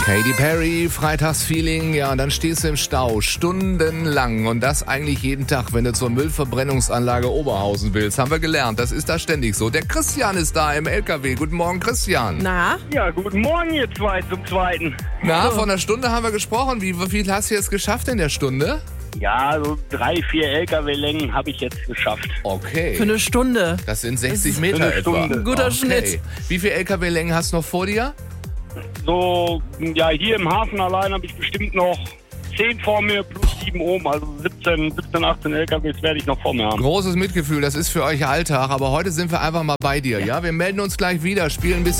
Katy Perry, Freitagsfeeling, ja, und dann stehst du im Stau, stundenlang und das eigentlich jeden Tag, wenn du zur Müllverbrennungsanlage Oberhausen willst. Haben wir gelernt, das ist da ständig so. Der Christian ist da im LKW. Guten Morgen, Christian. Na? Ja, guten Morgen, ihr zwei zum Zweiten. Na, vor einer Stunde haben wir gesprochen. Wie viel hast du jetzt geschafft in der Stunde? Ja, so 3-4 LKW-Längen habe ich jetzt geschafft. Okay. Für eine Stunde. Das sind 60 Für Meter eine etwa. Stunde. Ein guter Okay. Schnitt. Wie viele LKW-Längen hast du noch vor dir? So, ja, hier im Hafen allein habe ich bestimmt noch 10 vor mir plus 7 oben. Also 17, 18 LKWs werde ich noch vor mir haben. Großes Mitgefühl, das ist für euch Alltag, aber heute sind wir einfach mal bei dir, ja? Wir melden uns gleich wieder, spielen ein bisschen